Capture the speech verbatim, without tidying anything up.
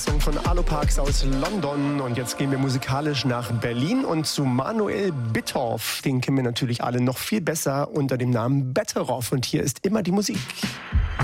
Song von Aloparks aus London. Und jetzt gehen wir musikalisch nach Berlin und zu Manuel Bittorff. Den kennen wir natürlich alle noch viel besser unter dem Namen Betteroff. Und hier ist immer die Musik.